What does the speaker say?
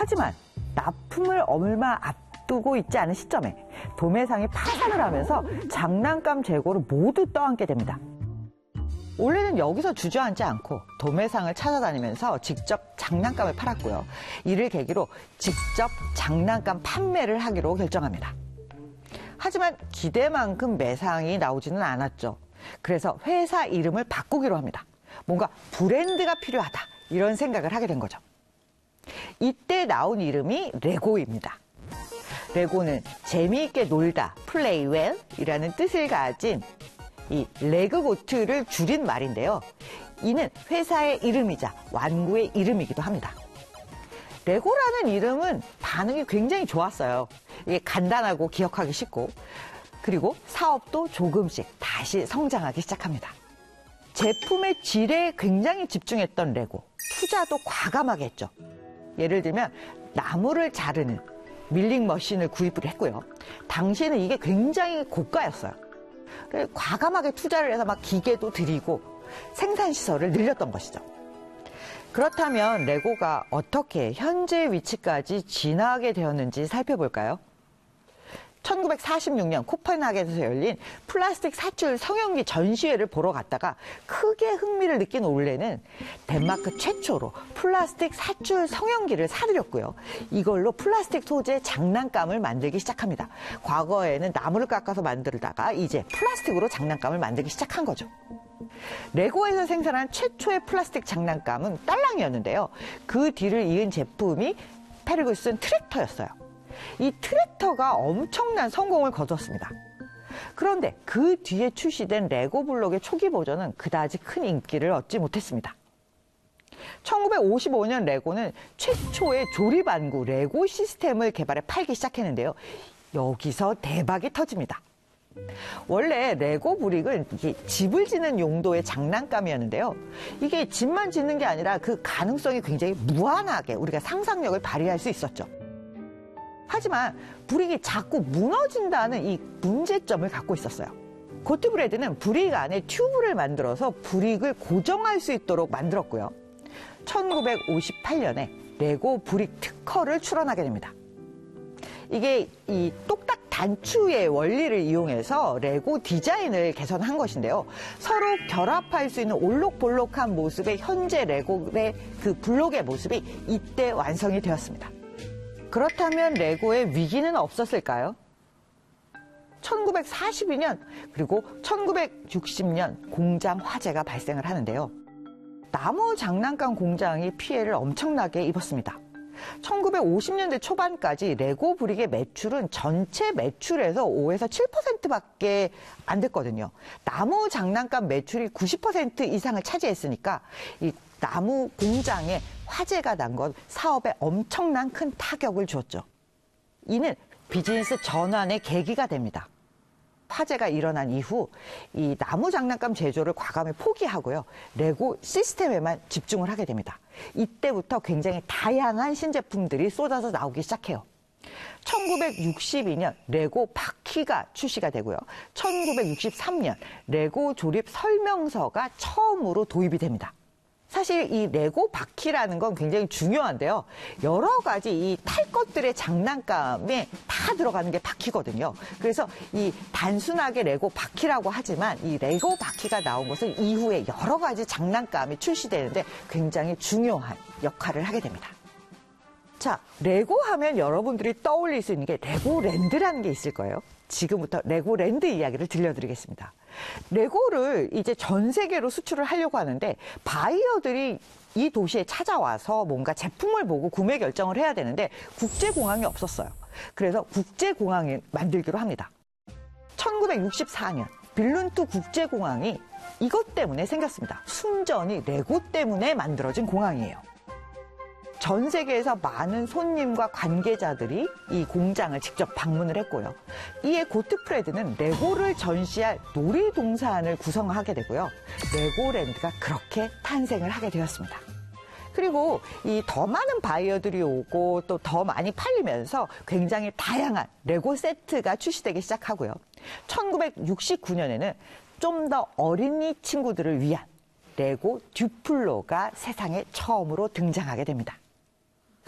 하지만 납품을 얼마 앞두고 있지 않은 시점에 도매상이 파산을 하면서 장난감 재고를 모두 떠안게 됩니다. 원래는 여기서 주저앉지 않고 도매상을 찾아다니면서 직접 장난감을 팔았고요. 이를 계기로 직접 장난감 판매를 하기로 결정합니다. 하지만 기대만큼 매상이 나오지는 않았죠. 그래서 회사 이름을 바꾸기로 합니다. 뭔가 브랜드가 필요하다, 이런 생각을 하게 된 거죠. 이때 나온 이름이 레고입니다. 레고는 재미있게 놀다, play well 이라는 뜻을 가진 이 레그고트를 줄인 말인데요. 이는 회사의 이름이자 완구의 이름이기도 합니다. 레고라는 이름은 반응이 굉장히 좋았어요. 이게 간단하고 기억하기 쉽고, 그리고 사업도 조금씩 다시 성장하기 시작합니다. 제품의 질에 굉장히 집중했던 레고, 투자도 과감하게 했죠. 예를 들면 나무를 자르는 밀링 머신을 구입을 했고요. 당시에는 이게 굉장히 고가였어요. 과감하게 투자를 해서 막 기계도 들이고 생산시설을 늘렸던 것이죠. 그렇다면 레고가 어떻게 현재 위치까지 진화하게 되었는지 살펴볼까요? 1946년 코펜하겐에서 열린 플라스틱 사출 성형기 전시회를 보러 갔다가 크게 흥미를 느낀 올레는 덴마크 최초로 플라스틱 사출 성형기를 사들였고요. 이걸로 플라스틱 소재 장난감을 만들기 시작합니다. 과거에는 나무를 깎아서 만들다가 이제 플라스틱으로 장난감을 만들기 시작한 거죠. 레고에서 생산한 최초의 플라스틱 장난감은 딸랑이었는데요. 그 뒤를 이은 제품이 페르구슨 트랙터였어요. 이 트랙터가 엄청난 성공을 거뒀습니다. 그런데 그 뒤에 출시된 레고 블록의 초기 버전은 그다지 큰 인기를 얻지 못했습니다. 1955년 레고는 최초의 조립안구 레고 시스템을 개발해 팔기 시작했는데요. 여기서 대박이 터집니다. 원래 레고 브릭은 이게 집을 짓는 용도의 장난감이었는데요. 이게 집만 짓는 게 아니라 그 가능성이 굉장히 무한하게 우리가 상상력을 발휘할 수 있었죠. 하지만 브릭이 자꾸 무너진다는 이 문제점을 갖고 있었어요. 고트브레드는 브릭 안에 튜브를 만들어서 브릭을 고정할 수 있도록 만들었고요. 1958년에 레고 브릭 특허를 출원하게 됩니다. 이게 이 똑딱 단추의 원리를 이용해서 레고 디자인을 개선한 것인데요. 서로 결합할 수 있는 올록볼록한 모습의 현재 레고의 그 블록의 모습이 이때 완성이 되었습니다. 그렇다면 레고의 위기는 없었을까요? 1942년 그리고 1960년 공장 화재가 발생을 하는데요. 나무 장난감 공장이 피해를 엄청나게 입었습니다. 1950년대 초반까지 레고 브릭의 매출은 전체 매출에서 5에서 7%밖에 안 됐거든요. 나무 장난감 매출이 90% 이상을 차지했으니까 이 나무 공장에 화재가 난 건 사업에 엄청난 큰 타격을 줬죠. 이는 비즈니스 전환의 계기가 됩니다. 화재가 일어난 이후 이 나무 장난감 제조를 과감히 포기하고요. 레고 시스템에만 집중을 하게 됩니다. 이때부터 굉장히 다양한 신제품들이 쏟아져 나오기 시작해요. 1962년 레고 바퀴가 출시가 되고요. 1963년 레고 조립 설명서가 처음으로 도입이 됩니다. 사실 이 레고 바퀴라는 건 굉장히 중요한데요. 여러 가지 이 탈 것들의 장난감에 다 들어가는 게 바퀴거든요. 그래서 이 단순하게 레고 바퀴라고 하지만 이 레고 바퀴가 나온 것은 이후에 여러 가지 장난감이 출시되는데 굉장히 중요한 역할을 하게 됩니다. 자, 레고 하면 여러분들이 떠올릴 수 있는 게 레고랜드라는 게 있을 거예요. 지금부터 레고랜드 이야기를 들려드리겠습니다. 레고를 이제 전 세계로 수출을 하려고 하는데 바이어들이 이 도시에 찾아와서 뭔가 제품을 보고 구매 결정을 해야 되는데 국제공항이 없었어요. 그래서 국제공항을 만들기로 합니다. 1964년 빌룬투 국제공항이 이것 때문에 생겼습니다. 순전히 레고 때문에 만들어진 공항이에요. 전 세계에서 많은 손님과 관계자들이 이 공장을 직접 방문을 했고요. 이에 고트프레드는 레고를 전시할 놀이동산을 구성하게 되고요. 레고랜드가 그렇게 탄생을 하게 되었습니다. 그리고 이 더 많은 바이어들이 오고 또 더 많이 팔리면서 굉장히 다양한 레고 세트가 출시되기 시작하고요. 1969년에는 좀 더 어린이 친구들을 위한 레고 듀플로가 세상에 처음으로 등장하게 됩니다.